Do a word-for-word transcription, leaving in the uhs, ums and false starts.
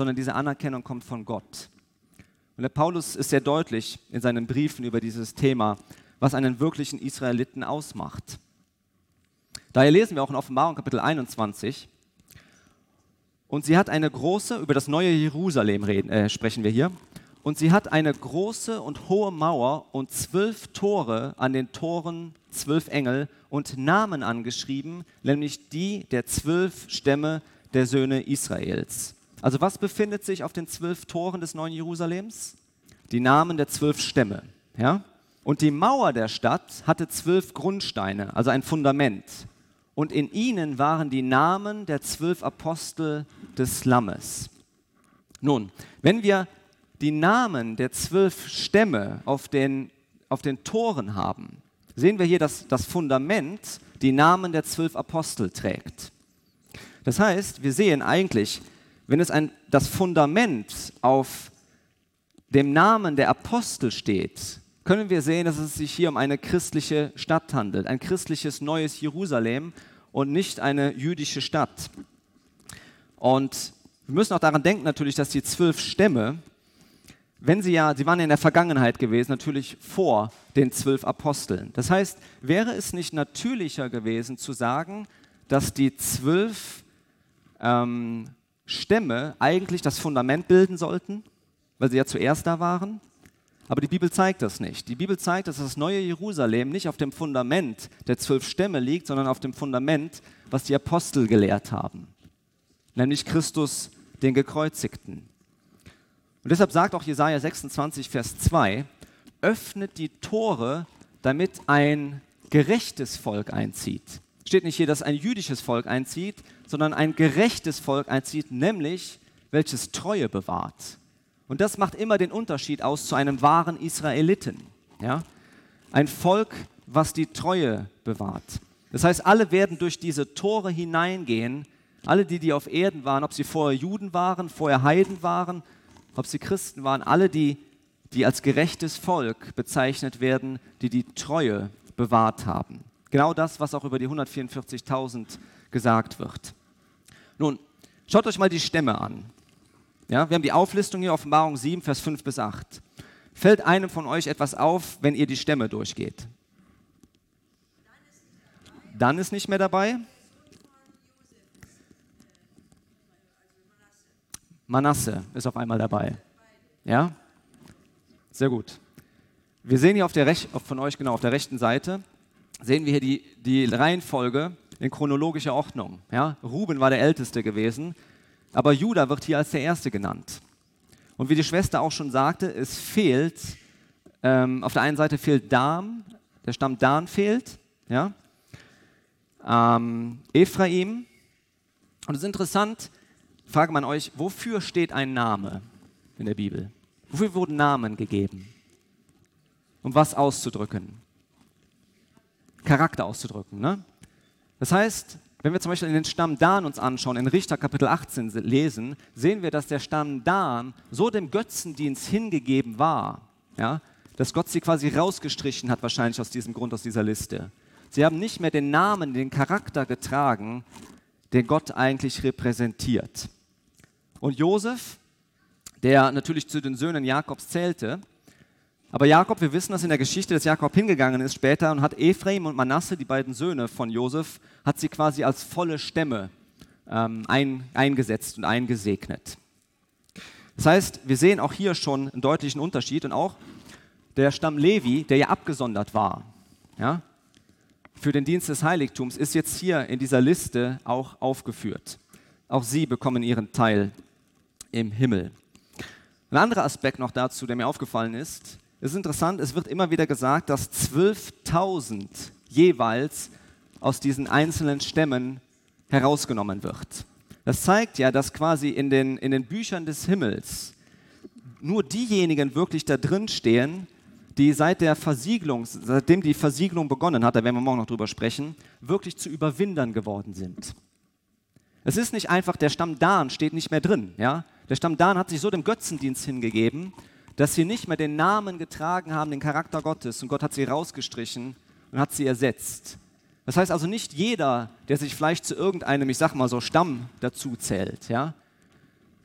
sondern diese Anerkennung kommt von Gott. Und der Paulus ist sehr deutlich in seinen Briefen über dieses Thema, was einen wirklichen Israeliten ausmacht. Daher lesen wir auch in Offenbarung Kapitel einundzwanzig. Und sie hat eine große, über das neue Jerusalem reden, äh, sprechen wir hier, und sie hat eine große und hohe Mauer und zwölf Tore, an den Toren zwölf Engel und Namen angeschrieben, nämlich die der zwölf Stämme der Söhne Israels. Also was befindet sich auf den zwölf Toren des neuen Jerusalems? Die Namen der zwölf Stämme. Ja? Und die Mauer der Stadt hatte zwölf Grundsteine, also ein Fundament. Und in ihnen waren die Namen der zwölf Apostel des Lammes. Nun, wenn wir die Namen der zwölf Stämme auf den, auf den Toren haben, sehen wir hier, dass das Fundament die Namen der zwölf Apostel trägt. Das heißt, wir sehen eigentlich, wenn es ein, das Fundament auf dem Namen der Apostel steht, können wir sehen, dass es sich hier um eine christliche Stadt handelt, ein christliches neues Jerusalem und nicht eine jüdische Stadt. Und wir müssen auch daran denken natürlich, dass die zwölf Stämme, wenn sie ja, sie waren ja in der Vergangenheit gewesen, natürlich vor den zwölf Aposteln. Das heißt, wäre es nicht natürlicher gewesen zu sagen, dass die zwölf ähm, Stämme eigentlich das Fundament bilden sollten, weil sie ja zuerst da waren? Aber die Bibel zeigt das nicht. Die Bibel zeigt, dass das neue Jerusalem nicht auf dem Fundament der zwölf Stämme liegt, sondern auf dem Fundament, was die Apostel gelehrt haben, nämlich Christus, den Gekreuzigten. Und deshalb sagt auch Jesaja sechsundzwanzig, Vers zwei, öffnet die Tore, damit ein gerechtes Volk einzieht. Steht nicht hier, dass ein jüdisches Volk einzieht, sondern ein gerechtes Volk einzieht, nämlich welches Treue bewahrt. Und das macht immer den Unterschied aus zu einem wahren Israeliten. Ja? Ein Volk, was die Treue bewahrt. Das heißt, alle werden durch diese Tore hineingehen, alle die, die auf Erden waren, ob sie vorher Juden waren, vorher Heiden waren, ob sie Christen waren, alle die, die als gerechtes Volk bezeichnet werden, die die Treue bewahrt haben. Genau das, was auch über die hundertvierundvierzigtausend gesagt wird. Nun, schaut euch mal die Stämme an. Ja, wir haben die Auflistung hier, Offenbarung sieben, Vers fünf bis acht. Fällt einem von euch etwas auf, wenn ihr die Stämme durchgeht? Dann ist nicht mehr dabei. Manasse ist auf einmal dabei. Ja? Sehr gut. Wir sehen hier auf der Rech- von euch genau auf der rechten Seite, sehen wir hier die, die Reihenfolge in chronologischer Ordnung. Ja? Ruben war der Älteste gewesen, aber Juda wird hier als der Erste genannt. Und wie die Schwester auch schon sagte, es fehlt, ähm, auf der einen Seite fehlt Dan, der Stamm Dan fehlt, ja? ähm, Ephraim. Und es ist interessant, frage man euch, wofür steht ein Name in der Bibel? Wofür wurden Namen gegeben? Um was auszudrücken? Charakter auszudrücken. Ne? Das heißt, wenn wir zum Beispiel in den Stamm Dan uns anschauen, in Richter Kapitel achtzehn lesen, sehen wir, dass der Stamm Dan so dem Götzendienst hingegeben war, ja, dass Gott sie quasi rausgestrichen hat, wahrscheinlich aus diesem Grund, aus dieser Liste. Sie haben nicht mehr den Namen, den Charakter getragen, den Gott eigentlich repräsentiert. Und Josef, der natürlich zu den Söhnen Jakobs zählte, aber Jakob, wir wissen, dass in der Geschichte, dass Jakob hingegangen ist später und hat Ephraim und Manasse, die beiden Söhne von Josef, hat sie quasi als volle Stämme ähm, ein, eingesetzt und eingesegnet. Das heißt, wir sehen auch hier schon einen deutlichen Unterschied und auch der Stamm Levi, der ja abgesondert war, ja, für den Dienst des Heiligtums, ist jetzt hier in dieser Liste auch aufgeführt. Auch sie bekommen ihren Teil im Himmel. Ein anderer Aspekt noch dazu, der mir aufgefallen ist, es ist interessant, es wird immer wieder gesagt, dass zwölftausend jeweils aus diesen einzelnen Stämmen herausgenommen wird. Das zeigt ja, dass quasi in den, in den Büchern des Himmels nur diejenigen wirklich da drin stehen, die seit der Versiegelung, seitdem die Versiegelung begonnen hat, da werden wir morgen noch drüber sprechen, wirklich zu Überwindern geworden sind. Es ist nicht einfach, der Stamm Dan steht nicht mehr drin. Ja? Der Stamm Dan hat sich so dem Götzendienst hingegeben, dass sie nicht mehr den Namen getragen haben, den Charakter Gottes, und Gott hat sie rausgestrichen und hat sie ersetzt. Das heißt also nicht jeder, der sich vielleicht zu irgendeinem, ich sag mal so, Stamm dazu zählt, ja,